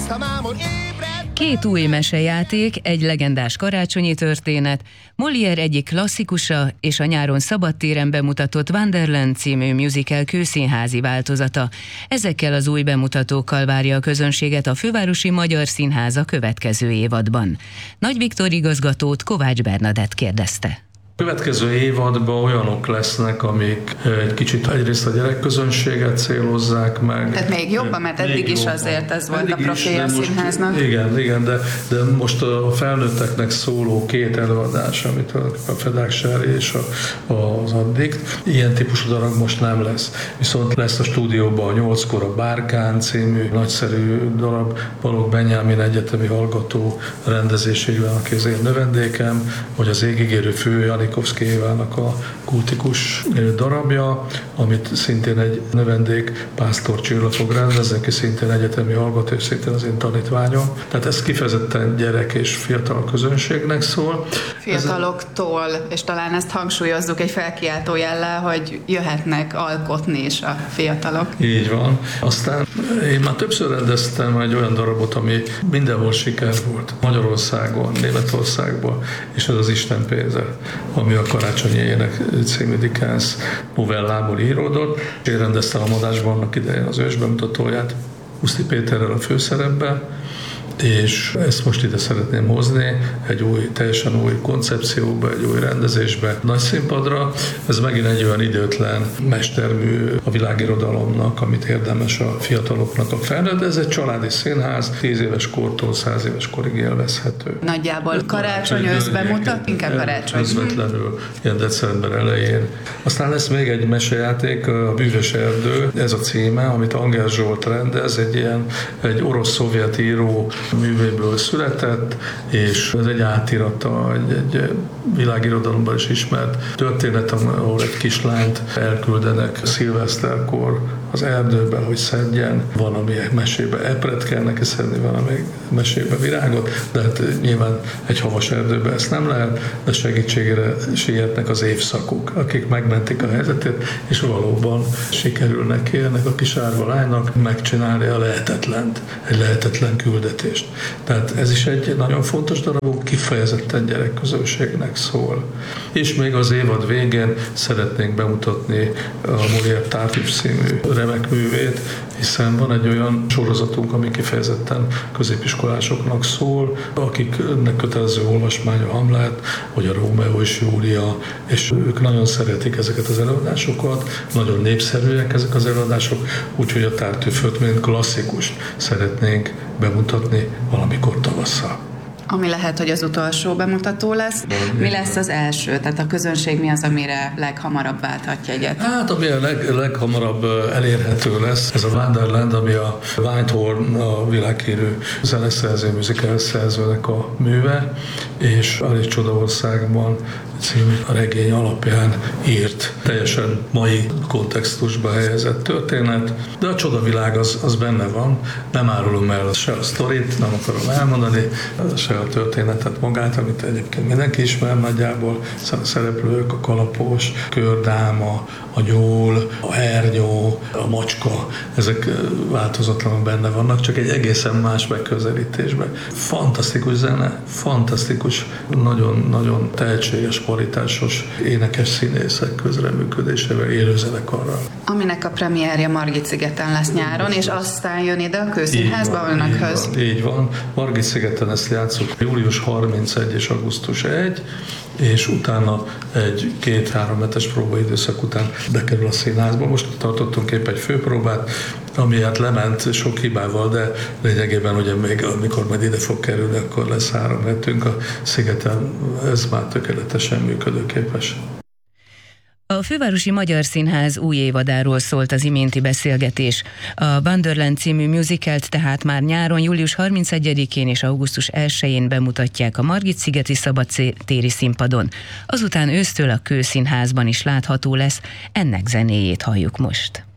Két új mesejáték, egy legendás karácsonyi történet, Molière egyik klasszikusa és a nyáron szabadtéren bemutatott Wonderland című musical kőszínházi változata. Ezekkel az új bemutatókkal várja a közönséget a Fővárosi Magyar Színház a következő évadban. Nagy Viktor igazgatót Kovács Bernadett kérdezte. A következő évadban olyanok lesznek, amik egy kicsit egyrészt a gyerekközönséget célozzák meg. Tehát még jobban, mert eddig is azért ez volt a profilja a színháznak. Igen, de most a felnőtteknek szóló két előadás, amit a Fedák Sári és az Addikt, ilyen típusú darab most nem lesz. Viszont lesz a stúdióban a 8-kor a Bárkán című nagyszerű darab, Balogh Benyámin egyetemi hallgató rendezésében, aki az én növendékem, vagy az Égigérő fő Janikovszky Évának a kultikus darabja, amit szintén egy növendék Pásztor Csilla fog rendezni, aki szintén egyetemi hallgató, és szintén az én tanítványom. Tehát ez kifejezetten gyerek és fiatal közönségnek szól. Fiataloktól, és talán ezt hangsúlyozzuk egy felkiáltó jellel, hogy jöhetnek alkotni is a fiatalok. Így van. Aztán én már többször rendeztem egy olyan darabot, ami mindenhol siker volt. Magyarországon, Németországban, és ez az Isten pénze, ami a Karácsonyi Ének című Dickens novellából íródott. Én rendeztem a Madásban annak idején az ősbemutatóját, Huszti Péterrel a főszerepben, és ezt most ide szeretném hozni, egy teljesen új koncepcióba, egy új rendezésbe, nagy színpadra. Ez megint egy olyan időtlen mestermű a világirodalomnak, amit érdemes a fiataloknak a felnőtt. Ez egy családi színház, 10 éves kortól 100 éves korig élvezhető. Nagyjából karácsony őszben mutat, inkább karácsony. Közvetlenül, ilyen december elején. Aztán lesz még egy mesejáték, a Bűvös erdő, ez a címe, amit Anger Zsolt rendez, egy orosz-szovjet író művéből született, és ez egy átirata, egy világirodalomban is ismert történet, ahol egy kislányt elküldenek szilveszterkor az erdőbe, hogy szedjen. Van, ami mesébe epret kell neki szedni, van, ami mesébe virágot, de hát nyilván egy havas erdőbe ezt nem lehet, de segítségére sietnek az évszakok, akik megmentik a helyzetét, és valóban sikerül neki ennek a kis árva lánynak megcsinálni a lehetetlent, egy lehetetlen küldetést. Tehát ez is egy nagyon fontos darab, kifejezetten gyerekközönségnek szól. És még az évad végén szeretnénk bemutatni a Molière Tartuffe című remek művét, hiszen van egy olyan sorozatunk, ami kifejezetten középiskolásoknak szól, akiknek kötelező olvasmány a Hamlet, vagy a Rómeó és Júlia, és ők nagyon szeretik ezeket az előadásokat, nagyon népszerűek ezek az előadások, úgyhogy a Tartuffe-öt, mint klasszikust szeretnénk bemutatni valamikor tavasszal. Ami lehet, hogy az utolsó bemutató lesz. Mi lesz az első? Tehát a közönség mi az, amire leghamarabb válthat jegyet? Hát, ami a leghamarabb elérhető lesz, ez a Wonderland, ami a Whitehorn, a világhírű zeneszerző, musical szerzőnek a műve, és Alice Csodaországban című a regény alapján írt, teljesen mai kontextusba helyezett történet, de a csodavilág az benne van, nem árulom el se a sztorit, nem akarom elmondani, se a történetet magát, amit egyébként mindenki ismer nagyjából, a szereplők, a kalapos, kördáma, a nyúl, a hernyó, a macska, ezek változatlanul benne vannak, csak egy egészen más megközelítésben. Fantasztikus zene, fantasztikus, nagyon-nagyon tehetséges, kvalitásos énekes színészek közreműködésével, élőzenekarral. Aminek a premierje Margit-szigeten lesz nyáron, és aztán jön ide a Kőszínházba Önökhöz. Így van. Margit-szigeten ezt játszunk július 31 és augusztus 1, és utána egy 2-3 hetes próbaidőszak után bekerül a színházba. Most tartottunk épp egy főpróbát, ami hát lement sok hibával, de lényegében ugye még amikor majd ide fog kerülni, akkor lesz 3 hetünk a szigeten, ez már tökéletesen működőképes. A Fővárosi Magyar Színház új évadáról szólt az iménti beszélgetés. A Wonderland című musicalt tehát már nyáron, július 31-én és augusztus 1-én bemutatják a Margit-szigeti szabadtéri színpadon. Azután ősztől a Kőszínházban is látható lesz, ennek zenéjét halljuk most.